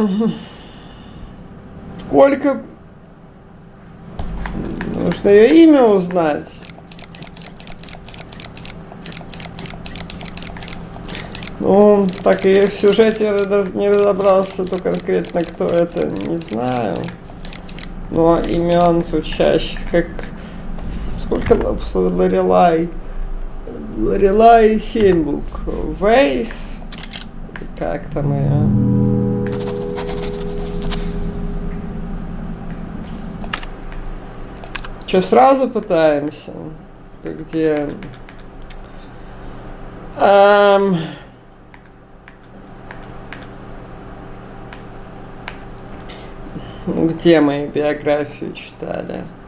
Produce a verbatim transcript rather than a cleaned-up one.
Сколько? Нужно ее имя узнать. Ну, так и в сюжете не разобрался, то конкретно кто это, не знаю. Но имен звучащих, как... Сколько в Лорелай? Лорелай семь букв. Вейс. Как там ее? Че, сразу пытаемся? Где... Эм... Где мы биографию читали?